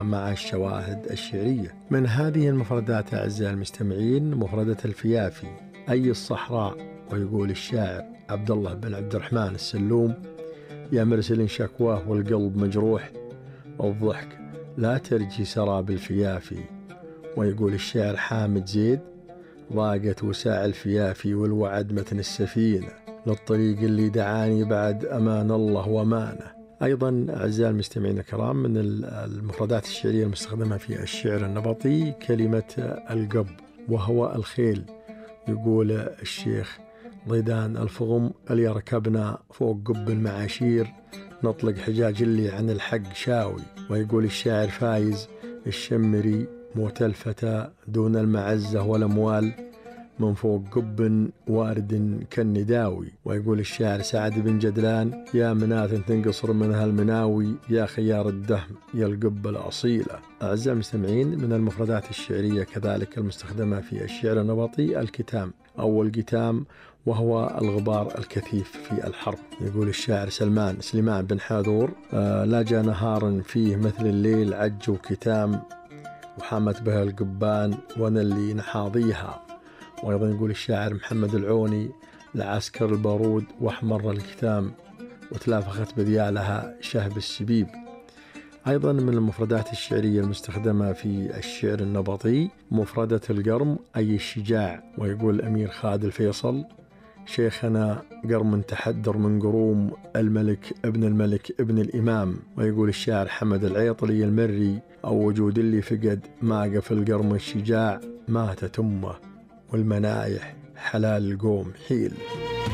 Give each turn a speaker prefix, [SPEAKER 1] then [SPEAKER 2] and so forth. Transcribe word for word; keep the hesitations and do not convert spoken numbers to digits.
[SPEAKER 1] مع الشواهد الشعرية. من هذه المفردات أعزائي المستمعين مفردة الفيافي أي الصحراء. ويقول الشاعر عبد الله بن عبد الرحمن السلوم: يا مرسل شكواه والقلب مجروح، الضحك لا ترجي سراب الفيافي. ويقول الشاعر حامد زيد: ضاقت وساع الفيافي والوعد متن السفينة، للطريق اللي دعاني بعد أمان الله ومانه. أيضا أعزائي المستمعين الكرام من المفردات الشعرية المستخدمة في الشعر النبطي كلمة القب وهو الخيل. يقول الشيخ ضيدان الفغم: اللي ركبنا فوق قب المعاشير، نطلق حجاج اللي عن الحق شاوي. ويقول الشاعر فايز الشمري: موت الفتى دون المعزة والأموال، من فوق قب وارد كالنداوي. ويقول الشاعر سعد بن جدلان: يا مناة تنقصر منها المناوي، يا خيار الدهم يا القب الأصيلة. أعزائي المستمعين من المفردات الشعرية كذلك المستخدمة في الشعر النبطي الكتام أو القتام، وهو الغبار الكثيف في الحرب. يقول الشاعر سلمان سليمان بن حاذور: آه لا جاء نهار فيه مثل الليل عج وكتام، وحامت بها القبان وانا اللي نحاضيها. وأيضا يقول الشاعر محمد العوني: لعسكر البارود واحمر الكتام، وتلافخت بذيالها شهب السبيب. أيضا من المفردات الشعرية المستخدمة في الشعر النبطي مفردة القرم أي الشجاع. ويقول الأمير خالد الفيصل: شيخنا قرم تحدر من قروم الملك ابن الملك ابن الإمام. ويقول الشاعر حمد العيطلي المري: أو وجود اللي فقد ما قف القرم الشجاع، مات تمه والمنايح حلال القوم حيل.